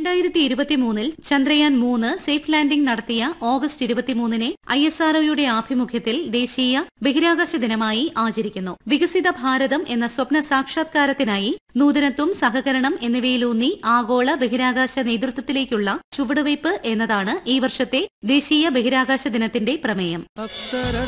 2023 Chandrayaan 3 safe landing നടത്തിയ August 23 ISROയുടെ ആഭിമുഖ്യത്തിൽ ദേശീയ ബഹിരാകാശ ദിനമായി ആചരിക്കുന്നു. വികസിത ഭാരതം എന്ന സ്വപ്ന സാക്ഷാത്കാരത്തിനായി നൂതനത്വം, സഹകരണം എന്നിവയിലൂന്നി ആഗോള ബഹിരാകാശ നേതൃത്വത്തിലേക്കുള്ള ചുവടുവയ്പ് എന്നതാണ് ഈ വർഷത്തെ ദേശീയ ബഹിരാകാശ ദിനത്തിന്റെ പ്രമേയം.